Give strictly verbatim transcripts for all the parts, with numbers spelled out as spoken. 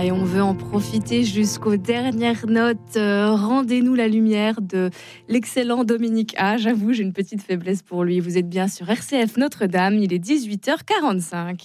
Voilà, et on veut en profiter jusqu'aux dernières notes. Euh, rendez-nous la lumière de l'excellent Dominique A. J'avoue, j'ai une petite faiblesse pour lui. Vous êtes bien sur R C F Notre-Dame, il est dix-huit heures quarante-cinq.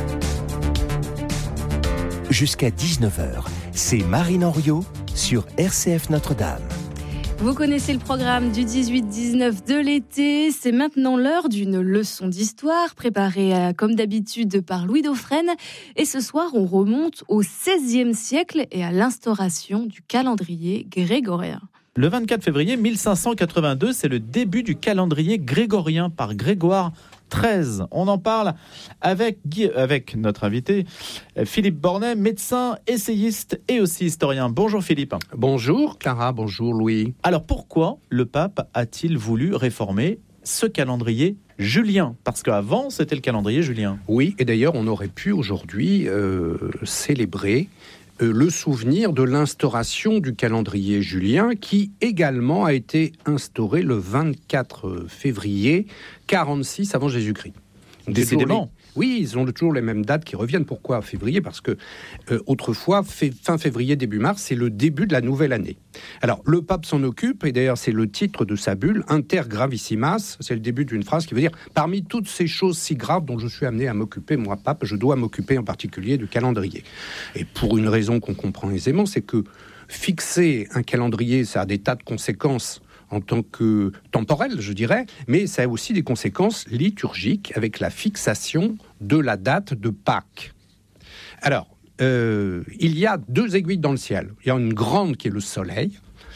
Jusqu'à dix-neuf heures, c'est Marine Henriot sur R C F Notre-Dame. Vous connaissez le programme du dix-huit dix-neuf de l'été. C'est maintenant l'heure d'une leçon d'histoire préparée euh, comme d'habitude par Louis Dauphren. Et ce soir, on remonte au seizième siècle et à l'instauration du calendrier grégorien. Le vingt-quatre février mille cinq cent quatre-vingt-deux, c'est le début du calendrier grégorien par Grégoire treize. On en parle avec, Guy, avec notre invité Philippe Bornet, médecin, essayiste et aussi historien. Bonjour Philippe. Bonjour Clara, bonjour Louis. Alors pourquoi le pape a-t-il voulu réformer ce calendrier julien? Parce qu'avant c'était le calendrier julien. Oui, et d'ailleurs on aurait pu aujourd'hui euh, célébrer euh, le souvenir de l'instauration du calendrier julien qui également a été instauré le vingt-quatre février quarante-six avant Jésus-Christ. Décidément. Oui, ils ont toujours les mêmes dates qui reviennent. Pourquoi février? Parce que euh, autrefois, fait, fin février, début mars, c'est le début de la nouvelle année. Alors, le pape s'en occupe, et d'ailleurs, c'est le titre de sa bulle, Inter Gravissimas. C'est le début d'une phrase qui veut dire « Parmi toutes ces choses si graves dont je suis amené à m'occuper, moi, pape, je dois m'occuper en particulier du calendrier. » Et pour une raison qu'on comprend aisément, c'est que fixer un calendrier, ça a des tas de conséquences en tant que temporel, je dirais, mais ça a aussi des conséquences liturgiques avec la fixation de la date de Pâques. Alors, euh, il y a deux aiguilles dans le ciel. Il y a une grande qui est le soleil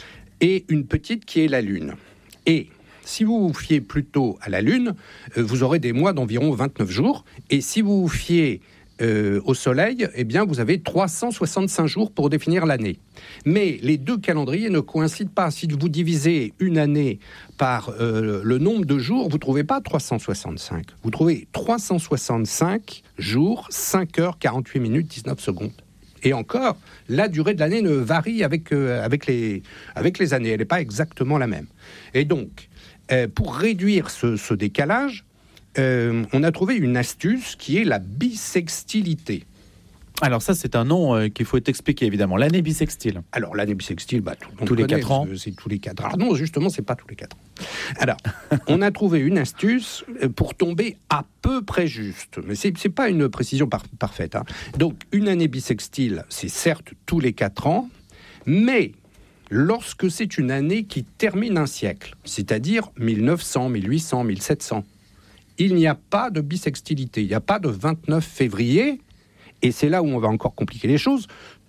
et une petite qui est la lune. Et si vous vous fiez plutôt à la lune, euh, vous aurez des mois d'environ vingt-neuf jours. Et si vous vous fiez Euh, au soleil, eh bien, vous avez trois cent soixante-cinq jours pour définir l'année. Mais les deux calendriers ne coïncident pas. Si vous divisez une année par euh, le nombre de jours, vous ne trouvez pas trois cent soixante-cinq. Vous trouvez trois cent soixante-cinq jours, cinq heures, quarante-huit minutes, dix-neuf secondes. Et encore, la durée de l'année ne varie avec, euh, avec, les, avec les années. Elle n'est pas exactement la même. Et donc, euh, pour réduire ce, ce décalage, Euh, on a trouvé une astuce qui est la bissextilité. Alors ça, c'est un nom euh, qu'il faut expliquer, évidemment. L'année bissextile. Alors, l'année bissextile, bah, tout le monde tous les connaît, quatre ans. C'est tous les quatre ans. Non, justement, c'est pas tous les quatre ans. Alors, on a trouvé une astuce pour tomber à peu près juste. Mais c'est, c'est pas une précision par, parfaite. Hein. Donc, une année bissextile, c'est certes tous les quatre ans, mais lorsque c'est une année qui termine un siècle, c'est-à-dire mille neuf cents, mille huit cents, mille sept cents, il n'y a pas de bissextilité, il n'y a pas de vingt-neuf février, et c'est là où on va encore compliquer les choses.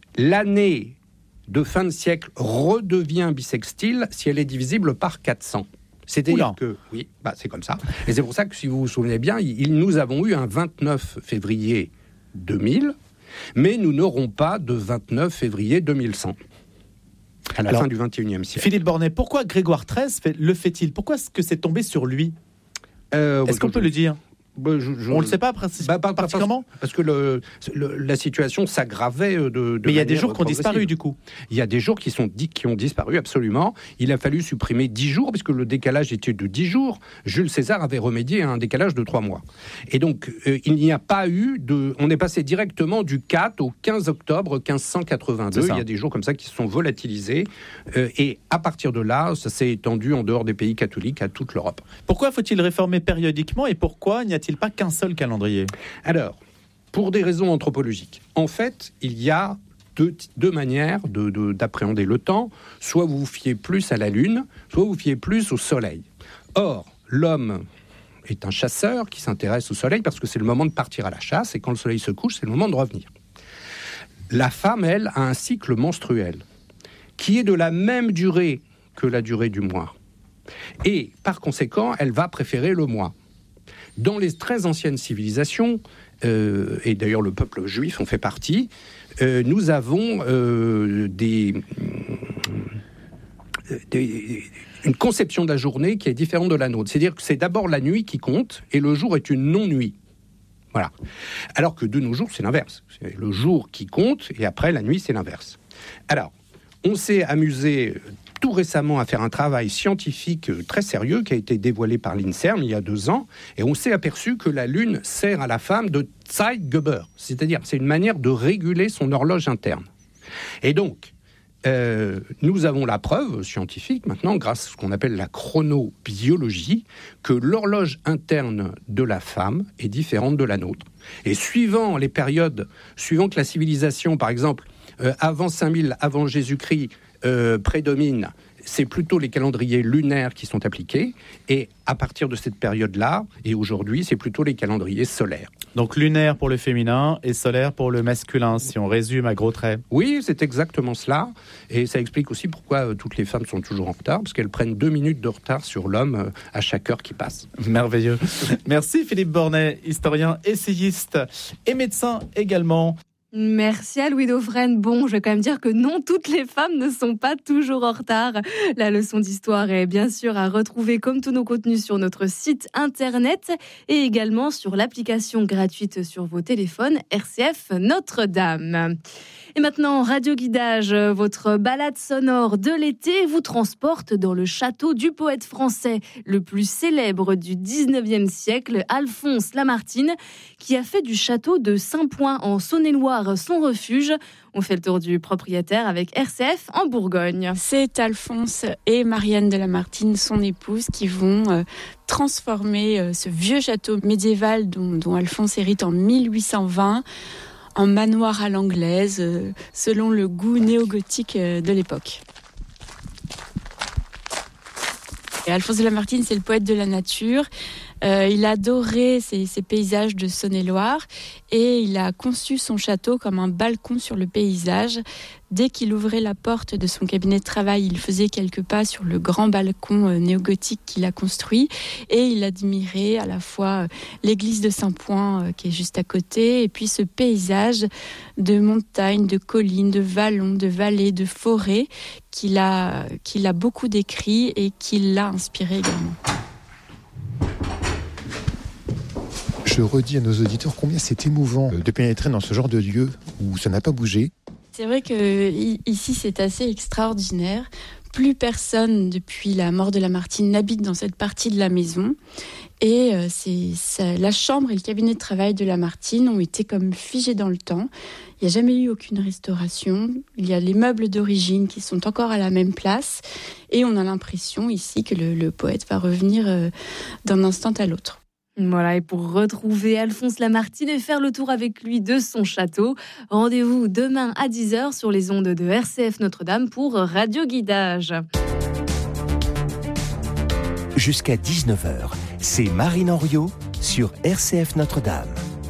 L'année de fin de siècle redevient bissextile si elle est divisible par quatre cents. C'est-à-dire que, oui, bah c'est comme ça. Et c'est pour ça que, si vous vous souvenez bien, il, nous avons eu un vingt-neuf février deux mille, mais nous n'aurons pas de vingt-neuf février deux mille cent. À la Alors, fin du vingt et unième siècle. Philippe Bornet, pourquoi Grégoire treize fait, le fait-il? Pourquoi est-ce que c'est tombé sur lui? Euh, Est-ce qu'on je, peut le dire? bah, je, je, On ne le sait pas, princi- bah, pas, particulièrement parce, parce que le, le, la situation s'aggravait de, de Mais il y a des manière jours qui ont disparu, du coup. Il y a des jours qui, sont, qui ont disparu, absolument. Il a fallu supprimer dix jours, puisque le décalage était de dix jours. Jules César avait remédié à un décalage de trois mois. Et donc, euh, il n'y a pas eu de... On est passé directement du quatre au quinze octobre quinze cent quatre-vingt-deux. Il y a des jours comme ça qui se sont volatilisés. Euh, et à partir de là, ça s'est étendu en dehors des pays catholiques à toute l'Europe. Pourquoi faut-il réformer périodiquement et pourquoi n'y a-t-il pas qu'un seul calendrier? Alors, pour des raisons anthropologiques. En fait, il y a deux, deux manières de, de, d'appréhender le temps. Soit vous vous fiez plus à la Lune, soit vous vous fiez plus au Soleil. Or, l'homme est un chasseur qui s'intéresse au Soleil parce que c'est le moment de partir à la chasse, et quand le Soleil se couche, c'est le moment de revenir. La femme, elle, a un cycle menstruel qui est de la même durée que la durée du mois. Et, par conséquent, elle va préférer le mois. Dans les très anciennes civilisations, euh, et d'ailleurs le peuple juif en fait partie, euh, nous avons euh, des, des, une conception de la journée qui est différente de la nôtre. C'est-à-dire que c'est d'abord la nuit qui compte, et le jour est une non-nuit. Voilà. Alors que de nos jours, c'est l'inverse. C'est le jour qui compte, et après la nuit, c'est l'inverse. Alors, on s'est amusé tout récemment à faire un travail scientifique très sérieux qui a été dévoilé par l'INSERM il y a deux ans, et on s'est aperçu que la Lune sert à la femme de Zeitgeber, c'est-à-dire c'est une manière de réguler son horloge interne. Et donc, euh, nous avons la preuve scientifique maintenant, grâce à ce qu'on appelle la chronobiologie, que l'horloge interne de la femme est différente de la nôtre. Et suivant les périodes, suivant que la civilisation, par exemple, euh, avant cinq mille, avant Jésus-Christ, euh, prédomine, c'est plutôt les calendriers lunaires qui sont appliqués, et à partir de cette période-là, et aujourd'hui, c'est plutôt les calendriers solaires. Donc lunaire pour le féminin et solaire pour le masculin, si on résume à gros traits. Oui, c'est exactement cela, et ça explique aussi pourquoi euh, toutes les femmes sont toujours en retard, parce qu'elles prennent deux minutes de retard sur l'homme euh, à chaque heure qui passe. Merveilleux. Merci Philippe Bornet, historien, essayiste et médecin également. Merci à Louis Dauphren. Bon, je vais quand même dire que non, toutes les femmes ne sont pas toujours en retard. La leçon d'histoire est bien sûr à retrouver comme tous nos contenus sur notre site internet et également sur l'application gratuite sur vos téléphones R C F Notre-Dame. Et maintenant, Radio Guidage, votre balade sonore de l'été vous transporte dans le château du poète français le plus célèbre du dix-neuvième siècle, Alphonse Lamartine, qui a fait du château de Saint-Point en Saône-et-Loire son refuge. On fait le tour du propriétaire avec R C F en Bourgogne. C'est Alphonse et Marianne de Lamartine, son épouse, qui vont euh, transformer euh, ce vieux château médiéval dont, dont Alphonse hérite en mille huit cent vingt en manoir à l'anglaise, euh, selon le goût néo-gothique euh, de l'époque. Et Alphonse de Lamartine, c'est le poète de la nature. Euh, il adorait ces, ces paysages de Saône-et-Loire et il a conçu son château comme un balcon sur le paysage. Dès qu'il ouvrait la porte de son cabinet de travail, il faisait quelques pas sur le grand balcon euh, néo-gothique qu'il a construit et il admirait à la fois euh, l'église de Saint-Point euh, qui est juste à côté et puis ce paysage de montagnes, de collines, de vallons, de vallées, de forêts qu'il a, qu'il a beaucoup décrit et qui l'a inspiré également. Je redis à nos auditeurs combien c'est émouvant de pénétrer dans ce genre de lieu où ça n'a pas bougé. C'est vrai qu'ici, c'est assez extraordinaire. Plus personne, depuis la mort de Lamartine, n'habite dans cette partie de la maison. Et c'est, ça, la chambre et le cabinet de travail de Lamartine ont été comme figés dans le temps. Il n'y a jamais eu aucune restauration. Il y a les meubles d'origine qui sont encore à la même place. Et on a l'impression ici que le, le poète va revenir euh, d'un instant à l'autre. Voilà, et pour retrouver Alphonse Lamartine et faire le tour avec lui de son château, rendez-vous demain à dix heures sur les ondes de R C F Notre-Dame pour Radio Guidage. Jusqu'à dix-neuf heures, c'est Marine Henriot sur R C F Notre-Dame.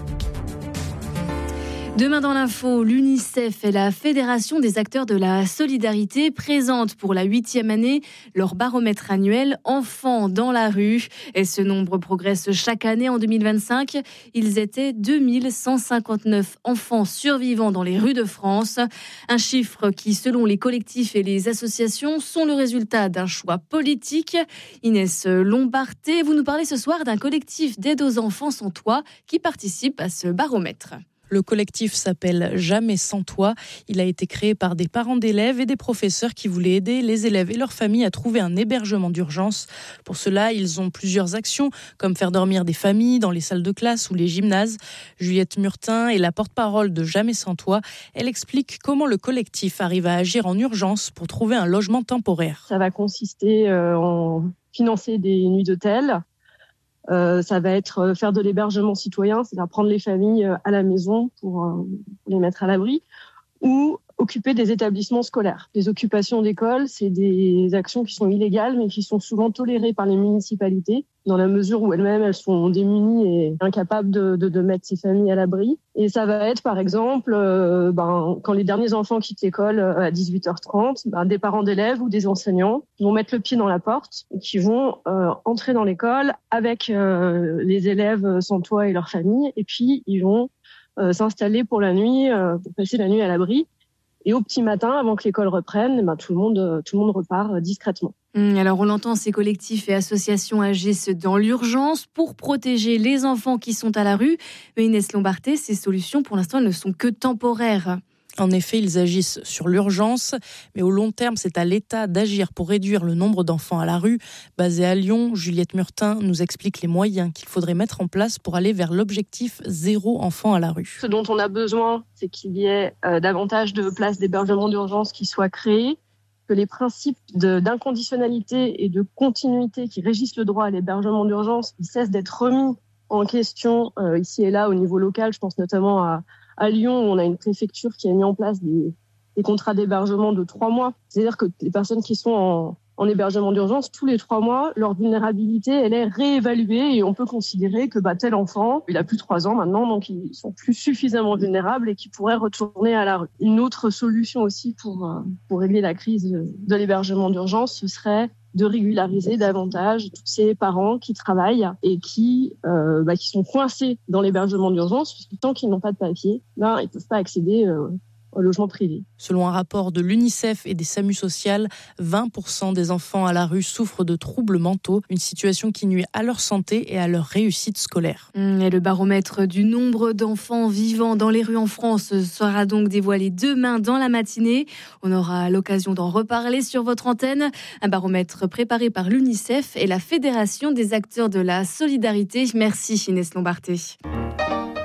Demain dans l'info, l'UNICEF et la Fédération des acteurs de la solidarité présentent pour la huitième année leur baromètre annuel Enfants dans la rue. Et ce nombre progresse chaque année. En deux mille vingt-cinq, ils étaient deux mille cent cinquante-neuf enfants survivants dans les rues de France. Un chiffre qui, selon les collectifs et les associations, sont le résultat d'un choix politique. Inès Lombarté, vous nous parlez ce soir d'un collectif d'aide aux enfants sans toit qui participe à ce baromètre. Le collectif s'appelle Jamais sans toi. Il a été créé par des parents d'élèves et des professeurs qui voulaient aider les élèves et leurs familles à trouver un hébergement d'urgence. Pour cela, ils ont plusieurs actions, comme faire dormir des familles dans les salles de classe ou les gymnases. Juliette Murtin est la porte-parole de Jamais sans toi. Elle explique comment le collectif arrive à agir en urgence pour trouver un logement temporaire. Ça va consister euh, en financer des nuits d'hôtel. Euh, ça va être faire de l'hébergement citoyen, c'est-à-dire prendre les familles à la maison pour, euh, pour les mettre à l'abri, ou occuper des établissements scolaires. Les occupations d'écoles, c'est des actions qui sont illégales, mais qui sont souvent tolérées par les municipalités, dans la mesure où elles-mêmes, elles sont démunies et incapables de, de, de mettre ces familles à l'abri. Et ça va être, par exemple, euh, ben, quand les derniers enfants quittent l'école à dix-huit heures trente, ben, des parents d'élèves ou des enseignants vont mettre le pied dans la porte et qui vont euh, entrer dans l'école avec euh, les élèves sans toit et leurs familles, et puis ils vont euh, s'installer pour la nuit, euh, pour passer la nuit à l'abri. Et au petit matin, avant que l'école reprenne, ben, tout le monde, tout le monde repart discrètement. Alors on l'entend, ces collectifs et associations agissent dans l'urgence pour protéger les enfants qui sont à la rue. Mais Inès Lombarté, ces solutions, pour l'instant, elles ne sont que temporaires. En effet, ils agissent sur l'urgence, mais au long terme, c'est à l'État d'agir pour réduire le nombre d'enfants à la rue. Basée à Lyon, Juliette Murtin nous explique les moyens qu'il faudrait mettre en place pour aller vers l'objectif zéro enfant à la rue. Ce dont on a besoin, c'est qu'il y ait euh, davantage de places d'hébergement d'urgence qui soient créées, que les principes de, d'inconditionnalité et de continuité qui régissent le droit à l'hébergement d'urgence ils cessent d'être remis en question euh, ici et là au niveau local. Je pense notamment à, à Lyon où on a une préfecture qui a mis en place des, des contrats d'hébergement de trois mois. C'est-à-dire que les personnes qui sont en, en hébergement d'urgence, tous les trois mois, leur vulnérabilité elle est réévaluée et on peut considérer que bah, tel enfant, il a plus de trois ans maintenant, donc ils sont plus suffisamment vulnérables et qu'ils pourraient retourner à la rue. Une autre solution aussi pour, pour régler la crise de l'hébergement d'urgence, ce serait de régulariser davantage tous ces parents qui travaillent et qui, euh, bah, qui sont coincés dans l'hébergement d'urgence, parce que tant qu'ils n'ont pas de papier, ben, ils ne peuvent pas accéder euh, au logement privé. Selon un rapport de l'UNICEF et des SAMU sociales, vingt pour cent des enfants à la rue souffrent de troubles mentaux, une situation qui nuit à leur santé et à leur réussite scolaire. Et le baromètre du nombre d'enfants vivant dans les rues en France sera donc dévoilé demain dans la matinée. On aura l'occasion d'en reparler sur votre antenne. Un baromètre préparé par l'UNICEF et la Fédération des acteurs de la solidarité. Merci Inès Lombarté.